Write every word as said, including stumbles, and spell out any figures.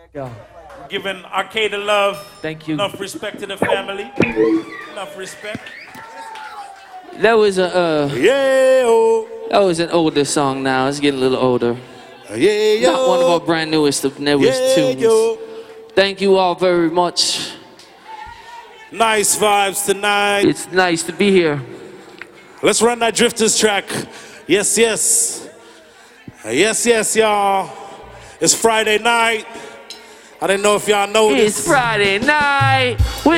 Yeah. Giving Arcade the love. Thank you. Enough respect to the family. Enough respect. That was a uh, Yeah. Oh. that was an older song. Now it's getting a little older. Yeah. Yo. Not one of our brand newest of newest Yeah, tunes. yo. Thank you all very much. Nice vibes tonight. It's nice to be here. Let's run that Drifters track. Yes, yes. Yes, yes, y'all. It's Friday night. I didn't know if y'all noticed. It's Friday night. We